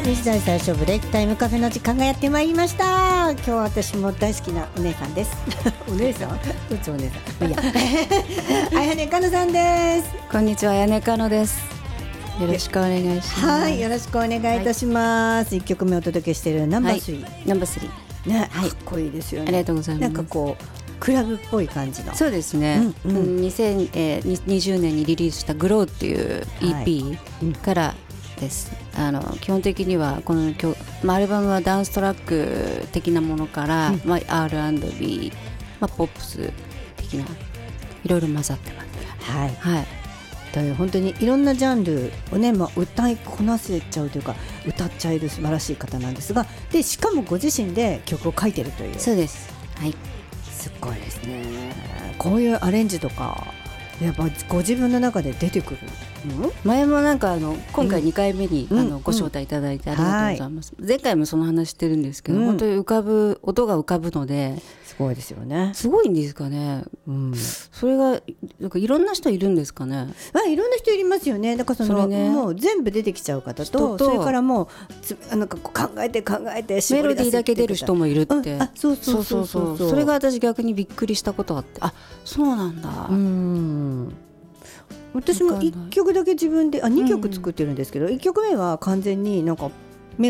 西大最初ブレイクタイムカフェの時間がやってまいりました。今日は私も大好きなお姉さんですお姉さんどっちお姉さんいやあやねかのさんです。 こんにちは、あやねかのです。よろしくお願いします。 はい、よろしくお願いいたします、1曲目お届けしているナンバー3、はい、 ナンバー3、 ね、かっこいいですよね。 ありがとうございます。 なんかこうクラブっぽい感じの。 そうですね、2020年にリリースしたグローっていう EP からです、基本的にはこの曲、アルバムはダンストラック的なものから、R&B、ポップス的ないろいろ混ざってます。 はい、はい、という本当にいろんなジャンルをね、歌いこなせちゃうというか歌っちゃえる素晴らしい方なんですが、でしかもご自身で曲を書いてるという。 そうです、はい、 すごいですね。こういうアレンジとかやっぱご自分の中で出てくるの？ 前もなんか今回2回目にご招待いただいてありがとうございます、前回もその話してるんですけど、本当に音が浮かぶのですごいですよね。 すごいんですかね、それがなんかいろんな人いるんですかね。 いろんな人いますよね。だからもう全部出てきちゃう方と、それからもうなんか考えてメロディーだけ出る人もいるって、 そうそれが私逆にびっくりしたことあって、あ、そうなんだ。 私も1曲だけ自分で2曲作ってるんですけど、1曲目は完全になんか